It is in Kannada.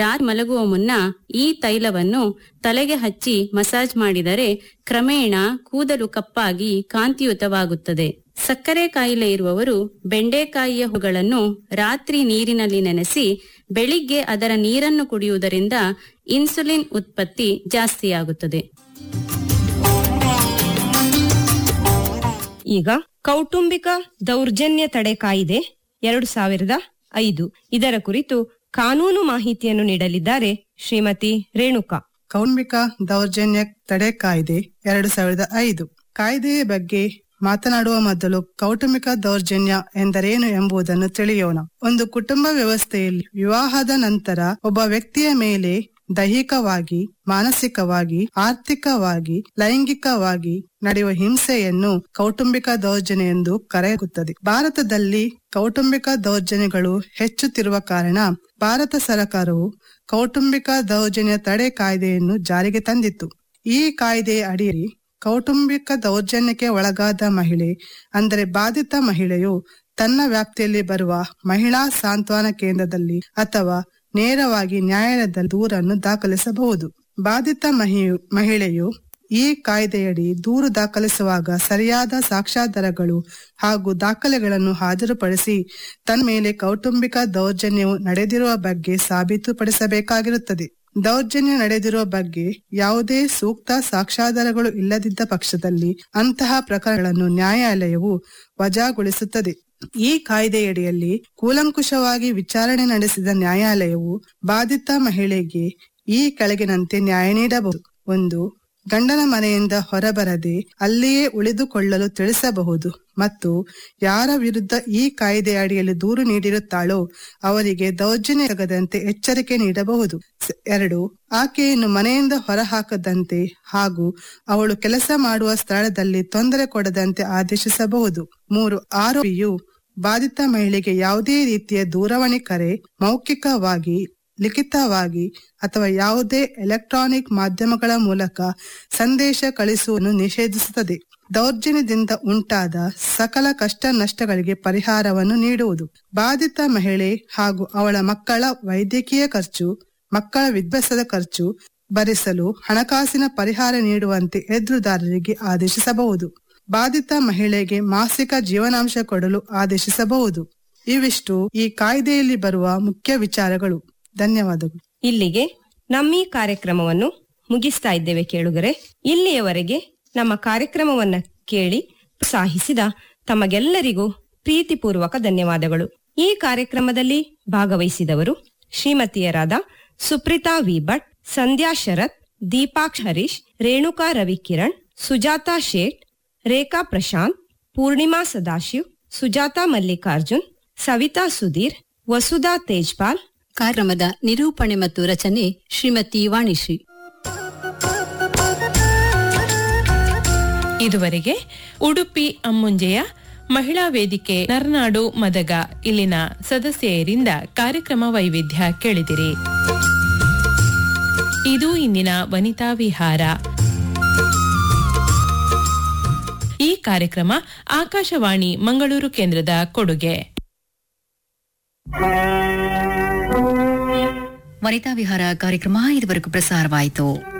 ರಾತ್ರಿ ಮಲಗುವ ಮುನ್ನ ಈ ತೈಲವನ್ನು ತಲೆಗೆ ಹಚ್ಚಿ ಮಸಾಜ್ ಮಾಡಿದರೆ ಕ್ರಮೇಣ ಕೂದಲು ಕಪ್ಪಾಗಿ ಕಾಂತಿಯುತವಾಗುತ್ತದೆ. ಸಕ್ಕರೆ ಕಾಯಿಲೆ ಇರುವವರು ಬೆಂಡೆಕಾಯಿಯ ಹೂಗಳನ್ನು ರಾತ್ರಿ ನೀರಿನಲ್ಲಿ ನೆನೆಸಿ ಬೆಳಿಗ್ಗೆ ಅದರ ನೀರನ್ನು ಕುಡಿಯುವುದರಿಂದ ಇನ್ಸುಲಿನ್ ಉತ್ಪತ್ತಿ ಜಾಸ್ತಿಯಾಗುತ್ತದೆ. ಈಗ ಕೌಟುಂಬಿಕ ದೌರ್ಜನ್ಯ ತಡೆ ಕಾಯ್ದೆ 2005 ಇದರ ಕುರಿತು ಕಾನೂನು ಮಾಹಿತಿಯನ್ನು ನೀಡಲಿದ್ದಾರೆ ಶ್ರೀಮತಿ ರೇಣುಕಾ. ಕೌಟುಂಬಿಕ ದೌರ್ಜನ್ಯ ತಡೆ ಕಾಯ್ದೆ 2005 ಕಾಯ್ದೆಯ ಬಗ್ಗೆ ಮಾತನಾಡುವ ಮೊದಲು ಕೌಟುಂಬಿಕ ದೌರ್ಜನ್ಯ ಎಂದರೇನು ಎಂಬುದನ್ನು ತಿಳಿಯೋಣ. ಒಂದು ಕುಟುಂಬ ವ್ಯವಸ್ಥೆಯಲ್ಲಿ ವಿವಾಹದ ನಂತರ ಒಬ್ಬ ವ್ಯಕ್ತಿಯ ಮೇಲೆ ದೈಹಿಕವಾಗಿ, ಮಾನಸಿಕವಾಗಿ, ಆರ್ಥಿಕವಾಗಿ, ಲೈಂಗಿಕವಾಗಿ ನಡೆಯುವ ಹಿಂಸೆಯನ್ನು ಕೌಟುಂಬಿಕ ದೌರ್ಜನ್ಯ ಎಂದು ಕರೆಯಲಾಗುತ್ತದೆ. ಭಾರತದಲ್ಲಿ ಕೌಟುಂಬಿಕ ದೌರ್ಜನ್ಯಗಳು ಹೆಚ್ಚುತ್ತಿರುವ ಕಾರಣ ಭಾರತ ಸರ್ಕಾರವು ಕೌಟುಂಬಿಕ ದೌರ್ಜನ್ಯ ತಡೆ ಕಾಯ್ದೆಯನ್ನು ಜಾರಿಗೆ ತಂದಿತ್ತು. ಈ ಕಾಯ್ದೆಯ ಅಡಿಯಲ್ಲಿ ಕೌಟುಂಬಿಕ ದೌರ್ಜನ್ಯಕ್ಕೆ ಒಳಗಾದ ಮಹಿಳೆ ಅಂದರೆ ಬಾಧಿತ ಮಹಿಳೆಯು ತನ್ನ ವ್ಯಾಪ್ತಿಯಲ್ಲಿ ಬರುವ ಮಹಿಳಾ ಸಾಂತ್ವನ ಕೇಂದ್ರದಲ್ಲಿ ಅಥವಾ ನೇರವಾಗಿ ನ್ಯಾಯಾಲಯದಲ್ಲಿ ದೂರನ್ನು ದಾಖಲಿಸಬಹುದು. ಬಾಧಿತ ಮಹಿಳೆಯು ಈ ಕಾಯ್ದೆಯಡಿ ದೂರು ದಾಖಲಿಸುವಾಗ ಸರಿಯಾದ ಸಾಕ್ಷ್ಯಾಧಾರಗಳು ಹಾಗೂ ದಾಖಲೆಗಳನ್ನು ಹಾಜರುಪಡಿಸಿ ತನ್ನ ಮೇಲೆ ಕೌಟುಂಬಿಕ ದೌರ್ಜನ್ಯವು ನಡೆದಿರುವ ಬಗ್ಗೆ ಸಾಬೀತುಪಡಿಸಬೇಕಾಗಿರುತ್ತದೆ. ದೌರ್ಜನ್ಯ ನಡೆದಿರುವ ಬಗ್ಗೆ ಯಾವುದೇ ಸೂಕ್ತ ಸಾಕ್ಷ್ಯಾಧಾರಗಳು ಇಲ್ಲದಿದ್ದ ಪಕ್ಷದಲ್ಲಿ ಅಂತಹ ಪ್ರಕರಣಗಳನ್ನು ನ್ಯಾಯಾಲಯವು ವಜಾಗೊಳಿಸುತ್ತದೆ. ಈ ಕಾಯ್ದೆಯಡಿಯಲ್ಲಿ ಕೂಲಂಕುಷವಾಗಿ ವಿಚಾರಣೆ ನಡೆಸಿದ ನ್ಯಾಯಾಲಯವು ಬಾಧಿತ ಮಹಿಳೆಗೆ ಈ ಕೆಳಗಿನಂತೆ ನ್ಯಾಯ ನೀಡಬಹುದು. 1. ಗಂಡನ ಮನೆಯಿಂದ ಹೊರಬರದೆ ಅಲ್ಲಿಯೇ ಉಳಿದುಕೊಳ್ಳಲು ತಿಳಿಸಬಹುದು ಮತ್ತು ಯಾರ ವಿರುದ್ಧ ಈ ಕಾಯ್ದೆ ಅಡಿಯಲ್ಲಿ ದೂರು ನೀಡಿರುತ್ತಾಳೋ ಅವರಿಗೆ ದೌರ್ಜನ್ಯ ಜರುಗದಂತೆ ಎಚ್ಚರಿಕೆ ನೀಡಬಹುದು. 2. ಆಕೆಯನ್ನು ಮನೆಯಿಂದ ಹೊರಹಾಕದಂತೆ ಹಾಗೂ ಅವಳು ಕೆಲಸ ಮಾಡುವ ಸ್ಥಳದಲ್ಲಿ ತೊಂದರೆ ಕೊಡದಂತೆ ಆದೇಶಿಸಬಹುದು. 3. ಆರೋಪಿಯು ಬಾಧಿತ ಮಹಿಳೆಗೆ ಯಾವುದೇ ರೀತಿಯ ದೂರವಾಣಿ ಕರೆ, ಮೌಖಿಕವಾಗಿ, ಲಿಖಿತವಾಗಿ ಅಥವಾ ಯಾವುದೇ ಎಲೆಕ್ಟ್ರಾನಿಕ್ ಮಾಧ್ಯಮಗಳ ಮೂಲಕ ಸಂದೇಶ ಕಳಿಸುವುದನ್ನು ನಿಷೇಧಿಸುತ್ತದೆ. ದೌರ್ಜನ್ಯದಿಂದ ಉಂಟಾದ ಸಕಲ ಕಷ್ಟ ನಷ್ಟಗಳಿಗೆ ಪರಿಹಾರವನ್ನು ನೀಡುವುದು. ಬಾಧಿತ ಮಹಿಳೆ ಹಾಗೂ ಅವಳ ಮಕ್ಕಳ ವೈದ್ಯಕೀಯ ಖರ್ಚು, ಮಕ್ಕಳ ವಿದ್ಯಾಭ್ಯಾಸದ ಖರ್ಚು ಭರಿಸಲು ಹಣಕಾಸಿನ ಪರಿಹಾರ ನೀಡುವಂತೆ ಎದುರುದಾರರಿಗೆ ಆದೇಶಿಸಬಹುದು. ಬಾಧಿತ ಮಹಿಳೆಗೆ ಮಾಸಿಕ ಜೀವನಾಂಶ ಕೊಡಲು ಆದೇಶಿಸಬಹುದು. ಇವಿಷ್ಟು ಈ ಕಾಯ್ದೆಯಲ್ಲಿ ಬರುವ ಮುಖ್ಯ ವಿಚಾರಗಳು. ಧನ್ಯವಾದಗಳು. ಇಲ್ಲಿಗೆ ನಮ್ಮ ಈ ಕಾರ್ಯಕ್ರಮವನ್ನು ಮುಗಿಸ್ತಾ ಇದ್ದೇವೆ ಕೇಳುಗರೆ. ಇಲ್ಲಿಯವರೆಗೆ ನಮ್ಮ ಕಾರ್ಯಕ್ರಮವನ್ನ ಕೇಳಿ ಪ್ರೋತ್ಸಾಹಿಸಿದ ತಮಗೆಲ್ಲರಿಗೂ ಪ್ರೀತಿಪೂರ್ವಕ ಧನ್ಯವಾದಗಳು. ಈ ಕಾರ್ಯಕ್ರಮದಲ್ಲಿ ಭಾಗವಹಿಸಿದವರು ಶ್ರೀಮತಿಯರಾದ ಸುಪ್ರೀತಾ ವಿ ಭಟ್, ಸಂಧ್ಯಾ ಶರತ್, ದೀಪಾಕ್ಷ್ ಹರೀಶ್, ರೇಣುಕಾ ರವಿಕಿರಣ್, ಸುಜಾತಾ ಶೇಟ್, ರೇಖಾ ಪ್ರಶಾಂತ್, ಪೂರ್ಣಿಮಾ ಸದಾಶಿವ್, ಸುಜಾತಾ ಮಲ್ಲಿಕಾರ್ಜುನ್, ಸವಿತಾ ಸುಧೀರ್, ವಸುಧಾ ತೇಜ್ಪಾಲ್. ಕಾರ್ಯಕ್ರಮದ ನಿರೂಪಣೆ ಮತ್ತು ರಚನೆ ಶ್ರೀಮತಿ ವಾಣಿಶ್ರೀ. ಇದುವರೆಗೆ ಉಡುಪಿ ಅಮ್ಮುಂಜೆಯ ಮಹಿಳಾ ವೇದಿಕೆ ನರನಾಡು ಮದಗ ಇಲ್ಲಿನ ಸದಸ್ಯರಿಂದ ಕಾರ್ಯಕ್ರಮ ವೈವಿಧ್ಯ ಕೇಳಿದಿರಿ. ಇದು ಇಂದಿನ ವನಿತಾ ವಿಹಾರ. ಈ ಕಾರ್ಯಕ್ರಮ ಆಕಾಶವಾಣಿ ಮಂಗಳೂರು ಕೇಂದ್ರದ ಕೊಡುಗೆ. ವನಿತಾ ವಿಹಾರ ಕಾರ್ಯಕ್ರಮ ಇದುವರೆಗೂ ಪ್ರಸಾರವಾಯಿತು.